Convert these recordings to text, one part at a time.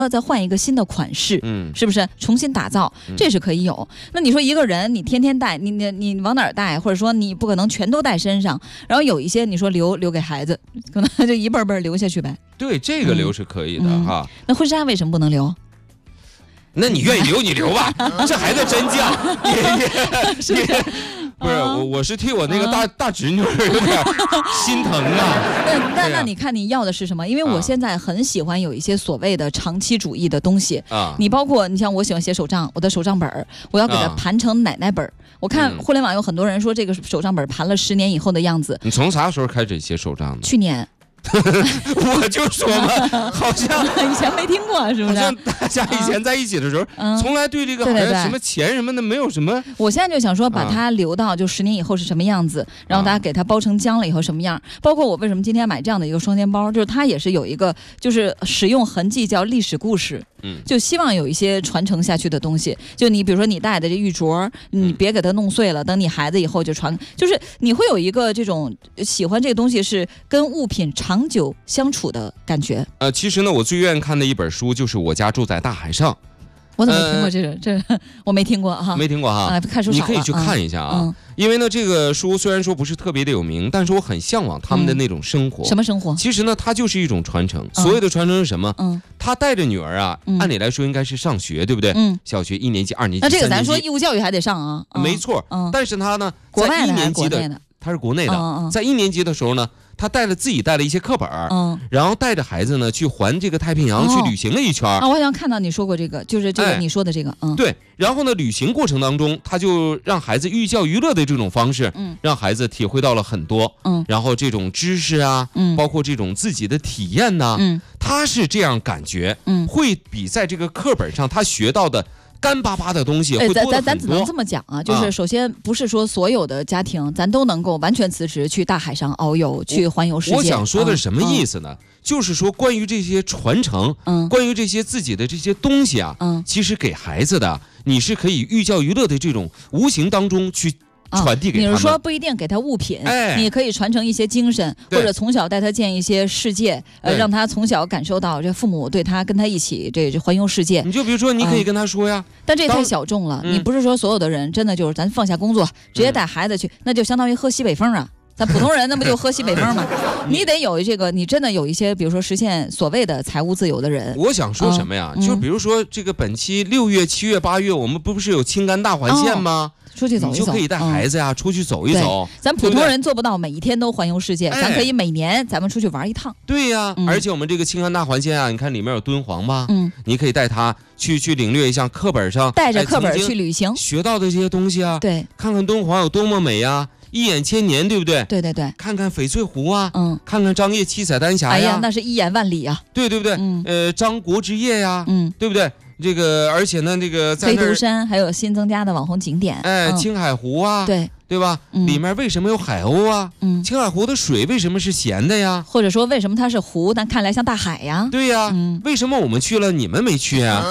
再换一个新的款式，是不是重新打造，这是可以有。那你说一个人你天天带，你往哪儿带，或者说你不可能全都带身上，然后有一些你说留给孩子，可能就一辈辈留下去呗。 对，这个留是可以的哈。 那婚纱为什么不能留？ 那你愿意留你留吧，这孩子真犟， 是不是？ 不是我是替我那个大侄女有点心疼啊。 那你看你要的是什么？因为我现在很喜欢有一些所谓的长期主义的东西啊。你包括你像我喜欢写手账，我的手账本我要给它盘成奶奶本。我看互联网有很多人说这个手账本盘了10年以后的样子。 你从啥时候开始写手账的？ 去年。 我就说嘛，好像以前没听过，是不是？ 好像大家以前在一起的时候，从来对这个好像什么钱什么的没有什么。 我现在就想说，把它留到就10年以后是什么样子，然后大家给它包成浆了以后什么样。包括我为什么今天买这样的一个双肩包，就是它也是有一个就是使用痕迹叫历史故事。就希望有一些传承下去的东西。就你比如说你戴的这玉镯，你别给它弄碎了，等你孩子以后就传，就是你会有一个这种喜欢这个东西是跟物品长久相处的感觉。 其实呢，我最愿意看的一本书就是《我家住在大海上》。 我怎么没听过这我没听过哈， 没听过哈。 看书少了， 你可以去看一下啊。因为呢，这个书虽然说不是特别的有名，但是我很向往他们的那种生活。 什么生活？其实呢，它就是一种传承。所谓的传承是什么？他带着女儿啊，按理来说应该是上学，对不对？小学1年级、2年级、3年级。 那这个咱说义务教育还得上啊。 没错。但是他呢， 国外的还是国内的？ 他是国内的。在1年级的时候呢，他自己带了一些课本，然后带着孩子呢去环这个太平洋，去旅行了一圈。 我好像看到你说过这个，就是这个你说的这个。 对。然后呢，旅行过程当中，他就让孩子寓教于乐的这种方式，让孩子体会到了很多。然后这种知识啊，包括这种自己的体验呐，他是这样感觉，会比在这个课本上他学到的干巴巴的东西会多得很多。 咱只能这么讲啊，就是首先不是说所有的家庭咱都能够完全辞职去大海上遨游，去环游世界。 我想说的是什么意思呢？就是说关于这些传承，关于这些自己的这些东西啊，其实给孩子的你是可以寓教于乐的这种无形当中去传递给他们。 你是说不一定给他物品，你可以传承一些精神，或者从小带他见一些世界，让他从小感受到这父母对他跟他一起这环游世界。 你就比如说，你可以跟他说呀， 但这太小众了。你不是说所有的人真的就是咱放下工作，直接带孩子去，那就相当于喝西北风啊。咱普通人那不就喝西北风吗？你得有这个，你真的有一些，比如说实现所谓的财务自由的人。 我想说什么呀？就比如说这个本期6月、7月、8月，我们不是有青甘大环线吗？ 出去走一走， 你就可以带孩子呀出去走一走。 咱普通人做不到每一天都环游世界，咱可以每年咱们出去玩一趟。 对呀，而且我们这个青甘大环线啊，你看里面有敦煌吧？你可以带他去领略一下课本上带着课本去旅行学到的这些东西啊。 对， 看看敦煌有多么美呀！一眼千年，对不对？ 对对对， 看看翡翠湖啊，看看张掖七彩丹霞呀， 哎呀，那是一眼万里啊， 对对不对？张国之夜呀，对不对？这个，而且呢，这个在飞图山还有新增加的网红景点， 青海湖啊，对吧？里面为什么有海鸥啊？青海湖的水为什么是咸的呀？ 或者说为什么它是湖，但看来像大海呀？ 对呀，为什么我们去了，你们没去啊？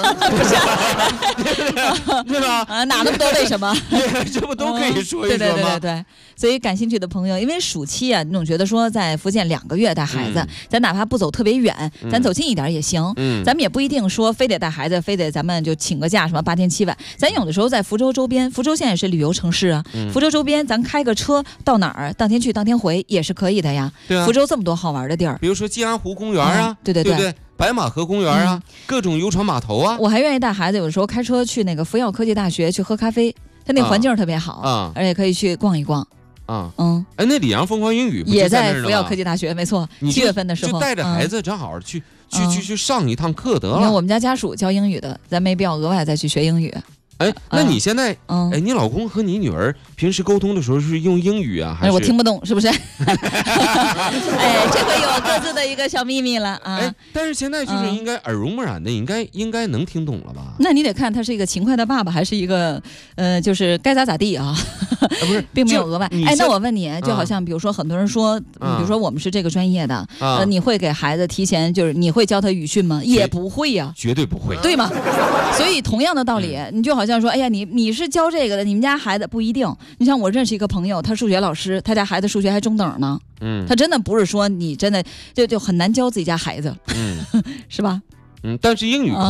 对吧？ 哪那么多为什么？ 这不都可以说一说吗？ 对。所以感兴趣的朋友，因为暑期啊，你总觉得说在福建2个月带孩子，咱哪怕不走特别远，咱走近一点也行。咱们也不一定说非得带孩子，非得咱们就请个假什么8天7晚。咱有的时候在福州周边，福州现在也是旅游城市啊，福州周边咱开个车到哪儿，当天去当天回也是可以的呀。 对啊， 福州这么多好玩的地儿， 比如说静安湖公园啊，对不对？白马河公园啊，各种游船码头啊。 我还愿意带孩子有的时候开车去那个福耀科技大学去喝咖啡，它那环境特别好，而且可以去逛一逛。 那里昂疯狂英语也在福耀科技大学，没错。7月份的时候， 就带着孩子正好去上一趟课得了。 你看我们家属教英语的，咱没必要额外再去学英语。 那你现在，你老公和你女儿平时沟通的时候是用英语啊，还是？ 我听不懂，是不是？这回有各自的一个小秘密了啊！ 但是现在就是应该耳濡目染的，应该能听懂了吧？ 那你得看他是一个勤快的爸爸，还是一个就是该咋地啊？ 不是， 并没有额外。那我问你，就好像比如说很多人说，比如说我们是这个专业的，你会给孩子提前就是你会教他语训吗？也不会呀， 绝对不会， 对吗？所以同样的道理，你就好像说，哎呀，你是教这个的，你们家孩子不一定。你像我认识一个朋友，他数学老师，他家孩子数学还中等呢。他真的不是说你真的就很难教自己家孩子，是吧？ 但是英语